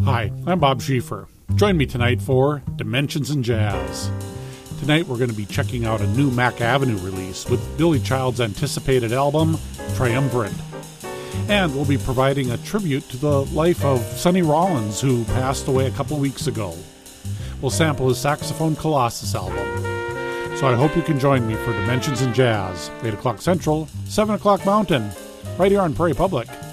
Hi, I'm Bob Schieffer. Join me tonight for Dimensions in Jazz. Tonight we're going to be checking out a new Mack Avenue release with Billy Child's anticipated album, Triumvirate. And we'll be providing a tribute to the life of Sonny Rollins, who passed away a couple weeks ago. We'll sample his Saxophone Colossus album. So I hope you can join me for Dimensions in Jazz, 8 o'clock Central, 7 o'clock Mountain, right here on Prairie Public.